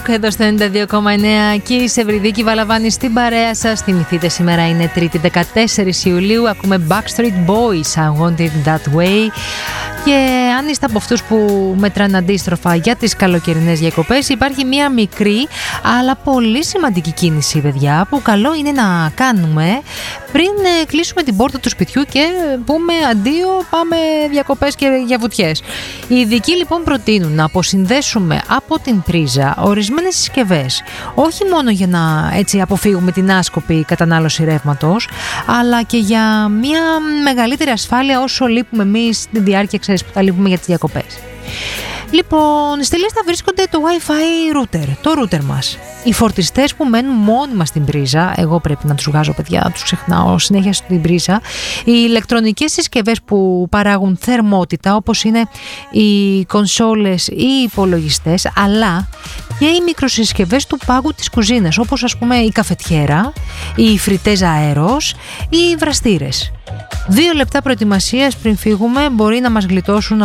Εδώ στο 92,9 και η Σεβριδίκη Βαλαβάνη στην παρέα σας. Θυμηθείτε, σήμερα είναι 3η 14 Ιουλίου. Ακούμε Backstreet Boys, I Want It That Way. Και αν είστε από αυτούς που μετράνε αντίστροφα για τις καλοκαιρινές διακοπές, υπάρχει μια μικρή αλλά πολύ σημαντική κίνηση, παιδιά, που καλό είναι να κάνουμε πριν κλείσουμε την πόρτα του σπιτιού και πούμε αντίο, πάμε διακοπές και για βουτιές. Οι ειδικοί λοιπόν προτείνουν να αποσυνδέσουμε από την πρίζα ορισμένες συσκευές, όχι μόνο για να έτσι αποφύγουμε την άσκοπη κατανάλωση ρεύματος, αλλά και για μια μεγαλύτερη ασφάλεια όσο λείπουμε εμείς τη διάρκεια, ξέρεις, που τα λείπουμε για τις διακοπές. Λοιπόν, στη λίστα βρίσκονται το Wi-Fi router, το router μας. Οι φορτιστές που μένουν μόνιμα στην πρίζα, εγώ πρέπει να τους βγάζω, παιδιά, τους ξεχνάω συνέχεια στην πρίζα. Οι ηλεκτρονικές συσκευές που παράγουν θερμότητα, όπως είναι οι κονσόλες ή οι υπολογιστές, αλλά και οι μικροσυσκευές του πάγκου της κουζίνας, όπως ας πούμε η καφετιέρα, οι φριτές αέρος ή οι βραστήρες. 2 λεπτά προετοιμασίας πριν φύγουμε μπορεί να μας γλιτώσουν